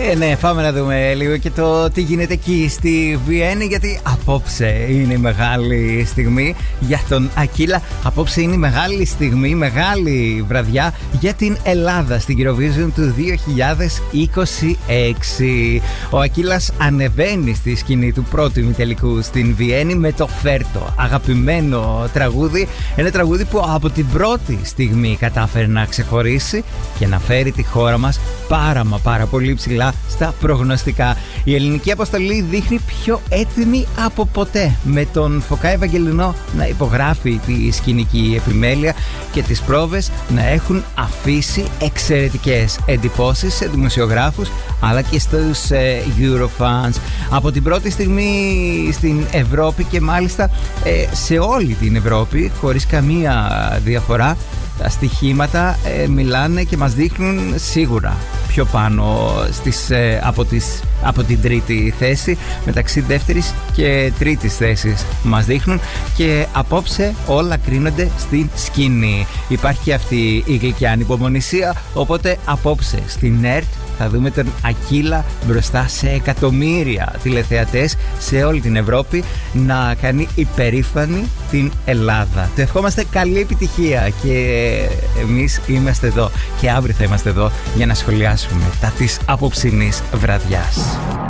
Ναι, πάμε να δούμε λίγο και το τι γίνεται εκεί στη Βιέννη, γιατί απόψε είναι η μεγάλη στιγμή για τον Ακύλα. Απόψε είναι η μεγάλη στιγμή, μεγάλη βραδιά για την Ελλάδα στην Eurovision του 2026. Ο Ακύλας ανεβαίνει στη σκηνή του πρώτου ημιτελικού στην Βιέννη με το Φέρτο, αγαπημένο τραγούδι. Ένα τραγούδι που από την πρώτη στιγμή κατάφερε να ξεχωρίσει και να φέρει τη χώρα μας πάρα πολύ ψηλά στα προγνωστικά. Η ελληνική αποστολή δείχνει πιο έτοιμη από ποτέ, με τον Φωκά Ευαγγελινό να υπογράφει τη σκηνική επιμέλεια και τις πρόβες να έχουν αφήσει εξαιρετικές εντυπώσεις σε δημοσιογράφους αλλά και στους Eurofans. Από την πρώτη στιγμή στην Ευρώπη και μάλιστα σε όλη την Ευρώπη, χωρίς καμία διαφορά, τα στοιχήματα μιλάνε και μας δείχνουν σίγουρα πιο πάνω από την τρίτη θέση. Μεταξύ δεύτερης και τρίτης θέσης μας δείχνουν και απόψε όλα κρίνονται στην σκηνή. Υπάρχει και αυτή η γλυκιά ανυπομονησία, οπότε απόψε στην ΕΡΤ θα δούμε τον Ακύλα μπροστά σε εκατομμύρια τηλεθεατές σε όλη την Ευρώπη να κάνει υπερήφανη την Ελλάδα. Του ευχόμαστε καλή επιτυχία και εμείς είμαστε εδώ και αύριο θα είμαστε εδώ για να σχολιάσουμε τα της απόψινής βραδιάς.